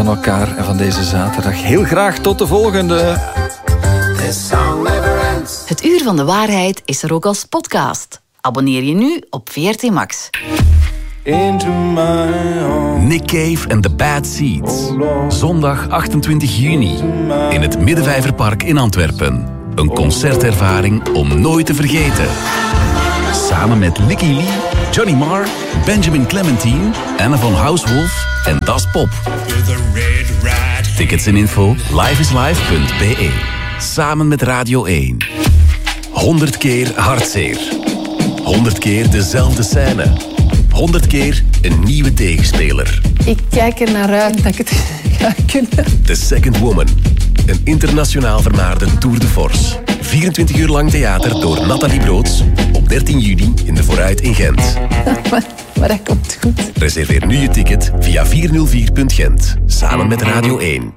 van elkaar en van deze zaterdag. Heel graag tot de volgende. Het Uur van de Waarheid is er ook als podcast. Abonneer je nu op VRT Max. Nick Cave and the Bad Seeds. Zondag 28 juni in het Middenvijverpark in Antwerpen. Een concertervaring om nooit te vergeten. Samen met Licky Lee, Johnny Marr, Benjamin Clementine, Anne van Housewolf en Das Pop. Tickets en info lifeislife.be. Samen met Radio 1. 100 keer hartzeer. 100 keer dezelfde scène. 100 keer een nieuwe tegenspeler. Ik kijk er naar uit dat ik het ga kunnen. The Second Woman. Een internationaal vermaarde tour de force. 24 uur lang theater door Nathalie Broods. Op 13 juni in de Vooruit in Gent. Maar dat komt goed. Reserveer nu je ticket via 404.gent. Samen met Radio 1.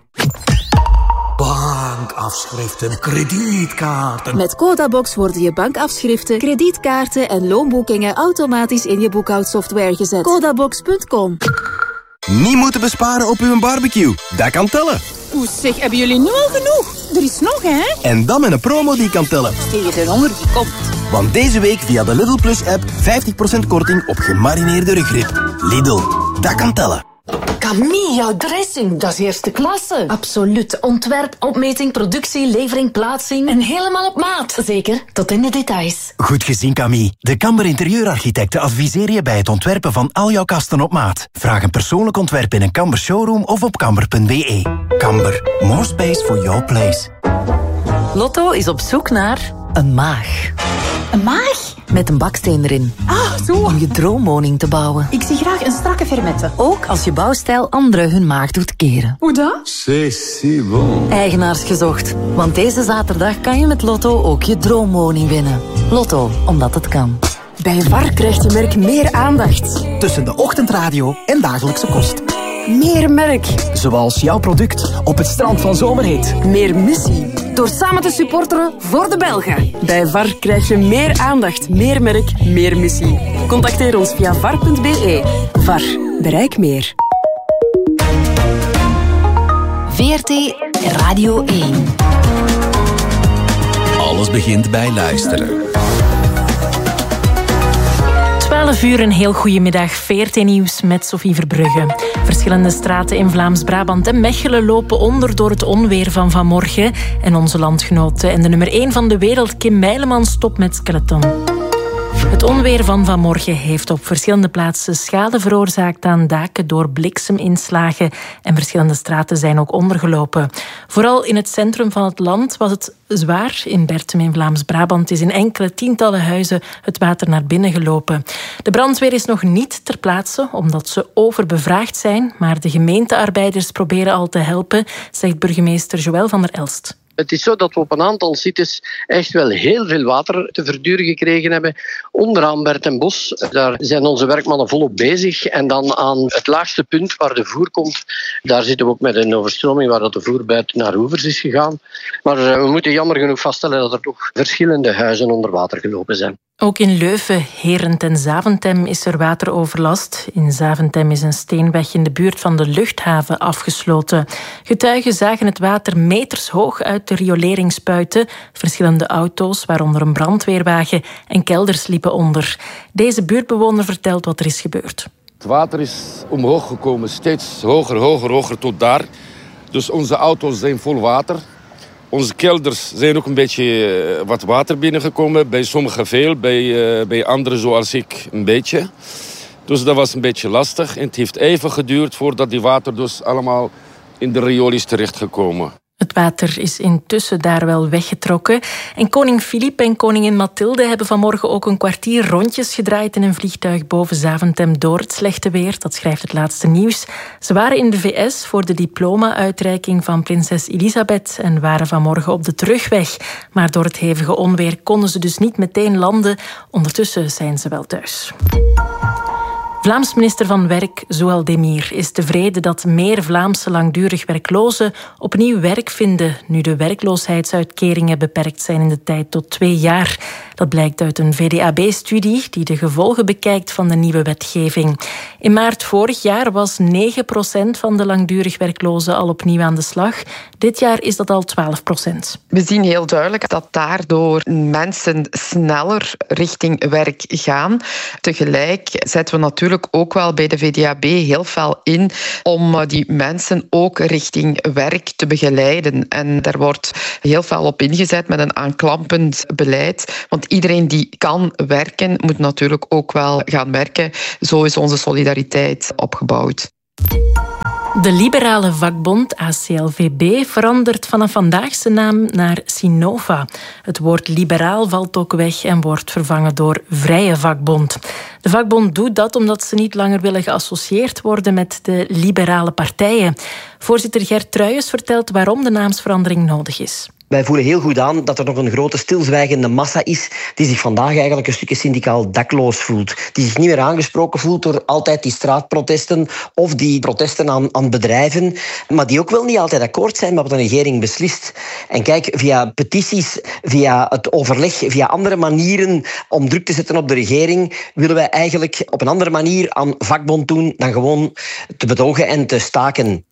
Bankafschriften, kredietkaarten. Met Codabox worden je bankafschriften, kredietkaarten en loonboekingen automatisch in je boekhoudsoftware gezet. Codabox.com. Niet moeten besparen op uw barbecue. Dat kan tellen. Oeh, zeg, hebben jullie nu al genoeg? Er is nog, hè? En dan met een promo die kan tellen. Tegen de honger die komt. Want deze week via de Lidl Plus app 50% korting op gemarineerde rugrib. Lidl, dat kan tellen. Camille, jouw dressing, dat is eerste klasse. Absoluut. Ontwerp, opmeting, productie, levering, plaatsing. En helemaal op maat. Zeker, tot in de details. Goed gezien, Camille. De Kamber Interieurarchitecten adviseren je bij het ontwerpen van al jouw kasten op maat. Vraag een persoonlijk ontwerp in een Kamber showroom of op kamber.be. Kamber, more space for your place. Lotto is op zoek naar een maag. Een maag? Met een baksteen erin. Ah, zo. Om je droomwoning te bouwen. Ik zie graag een strakke fermette. Ook als je bouwstijl anderen hun maag doet keren. Hoe dat? C'est si bon. Eigenaars gezocht. Want deze zaterdag kan je met Lotto ook je droomwoning winnen. Lotto, omdat het kan. Bij VAR krijgt je merk meer aandacht. Tussen de ochtendradio en dagelijkse kost. Meer merk. Zoals jouw product op het strand van Zomerheet. Meer missie. Door samen te supporteren voor de Belgen. Bij VAR krijg je meer aandacht, meer merk, meer missie. Contacteer ons via var.be. VAR. Bereik meer. VRT Radio 1. Alles begint bij luisteren. 12 uur, een heel goede middag. VRT Nieuws met Sophie Verbrugge. Verschillende straten in Vlaams-Brabant en Mechelen lopen onder door het onweer van vanmorgen. En onze landgenoten en de nummer 1 van de wereld, Kim Meilemans, stopt met skeleton. Het onweer van vanmorgen heeft op verschillende plaatsen schade veroorzaakt aan daken door blikseminslagen en verschillende straten zijn ook ondergelopen. Vooral in het centrum van het land was het zwaar. In Bertum in Vlaams-Brabant is in enkele tientallen huizen het water naar binnen gelopen. De brandweer is nog niet ter plaatse omdat ze overbevraagd zijn, maar de gemeentearbeiders proberen al te helpen, zegt burgemeester Joël van der Elst. Het is zo dat we op een aantal sites echt wel heel veel water te verduren gekregen hebben. Onderaan Bert en Bos, daar zijn onze werkmannen volop bezig. En dan aan het laagste punt waar de voer komt, daar zitten we ook met een overstroming waar dat de voer buiten naar oevers is gegaan. Maar we moeten jammer genoeg vaststellen dat er toch verschillende huizen onder water gelopen zijn. Ook in Leuven, Herent en Zaventem is er wateroverlast. In Zaventem is een steenweg in de buurt van de luchthaven afgesloten. Getuigen zagen het water meters hoog uit de riolering spuiten. Verschillende auto's, waaronder een brandweerwagen en kelders liepen onder. Deze buurtbewoner vertelt wat er is gebeurd. Het water is omhoog gekomen, steeds hoger tot daar. Dus onze auto's zijn vol water. Onze kelders zijn ook een beetje wat water binnengekomen. Bij sommigen veel, bij anderen zoals ik een beetje. Dus dat was een beetje lastig. En het heeft even geduurd voordat die water dus allemaal in de riool is terechtgekomen. Het water is intussen daar wel weggetrokken. En koning Filip en koningin Mathilde hebben vanmorgen ook een kwartier rondjes gedraaid in een vliegtuig boven Zaventem door het slechte weer. Dat schrijft het laatste nieuws. Ze waren in de VS voor de diploma-uitreiking van prinses Elisabeth en waren vanmorgen op de terugweg. Maar door het hevige onweer konden ze dus niet meteen landen. Ondertussen zijn ze wel thuis. Vlaams minister van Werk, Zoël Demir, is tevreden dat meer Vlaamse langdurig werklozen opnieuw werk vinden, nu de werkloosheidsuitkeringen beperkt zijn in de tijd tot 2 jaar. Dat blijkt uit een VDAB-studie die de gevolgen bekijkt van de nieuwe wetgeving. In maart vorig jaar was 9% van de langdurig werklozen al opnieuw aan de slag. Dit jaar is dat al 12%. We zien heel duidelijk dat daardoor mensen sneller richting werk gaan. Tegelijk zetten we natuurlijk ook wel bij de VDAB heel fel in om die mensen ook richting werk te begeleiden. En daar wordt heel fel op ingezet met een aanklampend beleid. Want iedereen die kan werken, moet natuurlijk ook wel gaan werken. Zo is onze solidariteit opgebouwd. De liberale vakbond ACLVB verandert vanaf vandaag zijn naam naar Sinova. Het woord liberaal valt ook weg en wordt vervangen door Vrije Vakbond. De vakbond doet dat omdat ze niet langer willen geassocieerd worden met de liberale partijen. Voorzitter Gert Truijens vertelt waarom de naamsverandering nodig is. Wij voelen heel goed aan dat er nog een grote stilzwijgende massa is die zich vandaag eigenlijk een stukje syndicaal dakloos voelt. Die zich niet meer aangesproken voelt door altijd die straatprotesten of die protesten aan bedrijven, maar die ook wel niet altijd akkoord zijn met wat de regering beslist. En kijk, via petities, via het overleg, via andere manieren om druk te zetten op de regering, willen wij eigenlijk op een andere manier aan vakbond doen dan gewoon te betogen en te staken.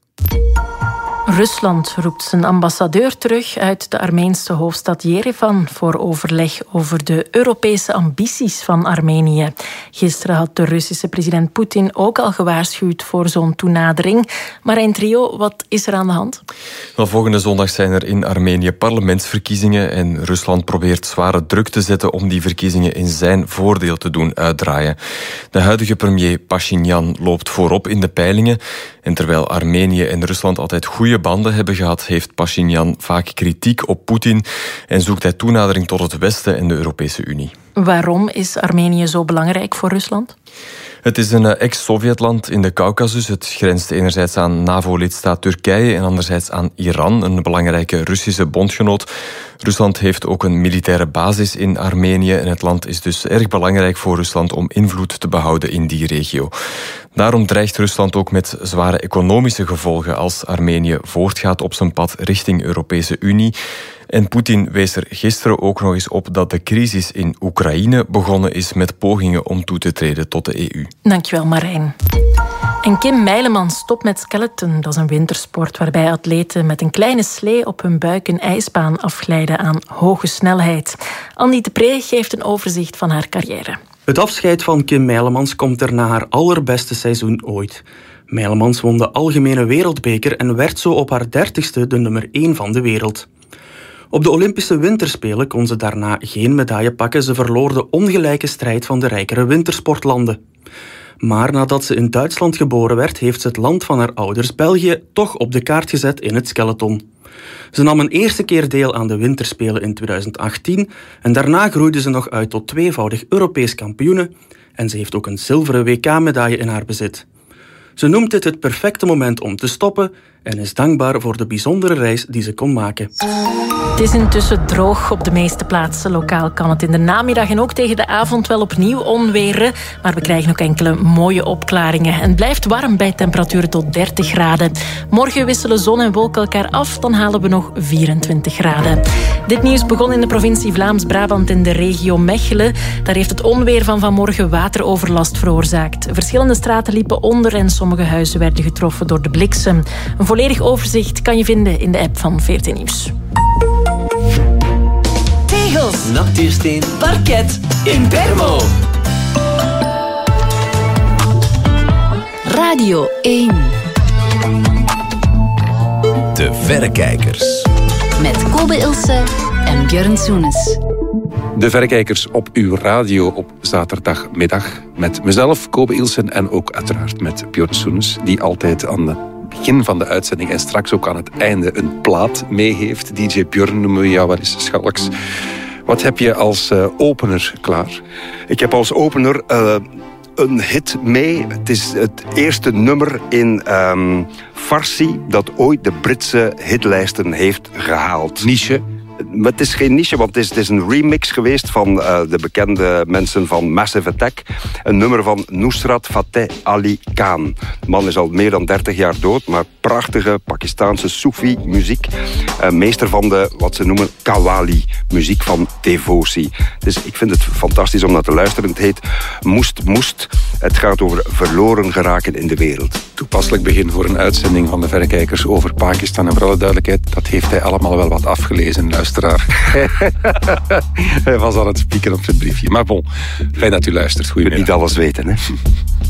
Rusland roept zijn ambassadeur terug uit de Armeense hoofdstad Yerevan voor overleg over de Europese ambities van Armenië. Gisteren had de Russische president Poetin ook al gewaarschuwd voor zo'n toenadering. Marijn Trio, wat is er aan de hand? Wel, volgende zondag zijn er in Armenië parlementsverkiezingen en Rusland probeert zware druk te zetten om die verkiezingen in zijn voordeel te doen uitdraaien. De huidige premier Pashinyan loopt voorop in de peilingen en terwijl Armenië en Rusland altijd goede banden hebben gehad, heeft Pashinyan vaak kritiek op Poetin en zoekt hij toenadering tot het Westen en de Europese Unie. Waarom is Armenië zo belangrijk voor Rusland? Het is een ex-Sovjetland in de Caucasus. Het grenst enerzijds aan NAVO-lidstaat Turkije en anderzijds aan Iran, een belangrijke Russische bondgenoot. Rusland heeft ook een militaire basis in Armenië en het land is dus erg belangrijk voor Rusland om invloed te behouden in die regio. Daarom dreigt Rusland ook met zware economische gevolgen als Armenië voortgaat op zijn pad richting Europese Unie. En Poetin wees er gisteren ook nog eens op dat de crisis in Oekraïne begonnen is met pogingen om toe te treden tot de EU. Dankjewel, Marijn. En Kim Meileman stopt met skeleton. Dat is een wintersport waarbij atleten met een kleine slee op hun buik een ijsbaan afglijden aan hoge snelheid. Andy de Pre geeft een overzicht van haar carrière. Het afscheid van Kim Meilemans komt er na haar allerbeste seizoen ooit. Meilemans won de algemene wereldbeker en werd zo op haar 30ste de nummer 1 van de wereld. Op de Olympische Winterspelen kon ze daarna geen medaille pakken. Ze verloor de ongelijke strijd van de rijkere wintersportlanden. Maar nadat ze in Duitsland geboren werd, heeft ze het land van haar ouders, België, toch op de kaart gezet in het skeleton. Ze nam een eerste keer deel aan de Winterspelen in 2018 en daarna groeide ze nog uit tot tweevoudig Europees kampioene en ze heeft ook een zilveren WK-medaille in haar bezit. Ze noemt dit het perfecte moment om te stoppen en is dankbaar voor de bijzondere reis die ze kon maken. Het is intussen droog op de meeste plaatsen. Lokaal kan het in de namiddag en ook tegen de avond wel opnieuw onweren. Maar we krijgen ook enkele mooie opklaringen. En het blijft warm bij temperaturen tot 30 graden. Morgen wisselen zon en wolken elkaar af. Dan halen we nog 24 graden. Dit nieuws begon in de provincie Vlaams-Brabant in de regio Mechelen. Daar heeft het onweer van vanmorgen wateroverlast veroorzaakt. Verschillende straten liepen onder en sommige huizen werden getroffen door de bliksem. Een volledig overzicht kan je vinden in de app van VRT Nieuws. Tegels, natuursteen, parket, Impermo. Radio 1. De Verrekijkers. Met Kobe Ilse en Björn Soenes. De Verrekijkers op uw radio op zaterdagmiddag. Met mezelf, Kobe Ilsen, en ook uiteraard met Björn Soenes, die altijd aan het begin van de uitzending en straks ook aan het einde een plaat meegeeft. DJ Björn noemen we jou wel eens schalks. Wat heb je als opener klaar? Ik heb als opener een hit mee. Het is het eerste nummer in Farsi dat ooit de Britse hitlijsten heeft gehaald. Niche. het is geen niche, want het is een remix geweest van de bekende mensen van Massive Attack. Een nummer van Nusrat Fateh Ali Khan. De man is al meer dan 30 jaar dood, maar prachtige Pakistaanse Soefi-muziek. Meester van de, wat ze noemen, Qawwali, muziek van devotie. Dus ik vind het fantastisch om naar te luisteren. Het heet Moest. Het gaat over verloren geraken in de wereld. Toepasselijk begin voor een uitzending van de Verrekijkers over Pakistan. En voor alle duidelijkheid, dat heeft hij allemaal wel wat afgelezen, luisteraar. Hij was aan het spieken op zijn briefje. Maar bon, fijn dat u luistert. Goedemiddag. Je kunt niet alles weten, hè?